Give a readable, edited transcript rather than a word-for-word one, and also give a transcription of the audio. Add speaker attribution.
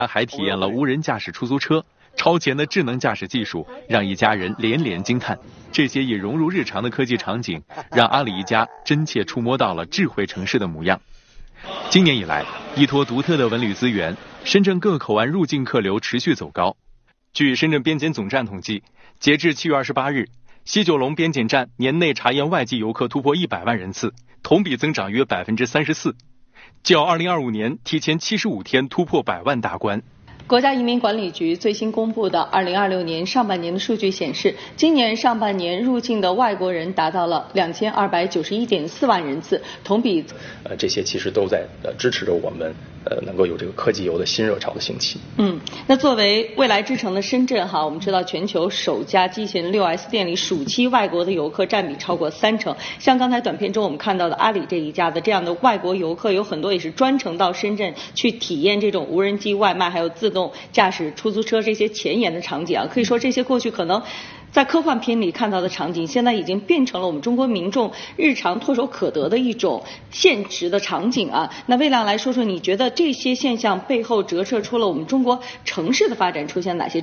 Speaker 1: 还体验了无人驾驶出租车，超前的智能驾驶技术让一家人连连惊叹。这些已融入日常的科技场景，让阿里一家真切触摸到了智慧城市的模样。今年以来，依托独特的文旅资源，深圳各口岸入境客流持续走高。据深圳边检总站统计，截至7月28日，西九龙边检站年内查验外籍游客突破100万人次，同比增长约34%，较2025年提前75天突破100万大关。
Speaker 2: 国家移民管理局最新公布的2026年上半年的数据显示，今年上半年入境的外国人达到了2291.4万人次，同比
Speaker 3: 这些其实都在支持着我们能够有这个科技游的新热潮的兴起。
Speaker 2: 那作为未来之城的深圳哈，我们知道全球首家机器人 6S 店里暑期外国的游客占比超过30%。像刚才短片中我们看到的阿里这一家的这样的外国游客有很多也是专程到深圳去体验这种无人机外卖还有自动驾驶出租车这些前沿的场景啊，可以说这些过去可能在科幻片里看到的场景，现在已经变成了我们中国民众日常唾手可得的一种现实的场景啊。那魏亮来说说，你觉得这些现象背后折射出了我们中国城市的发展出现哪些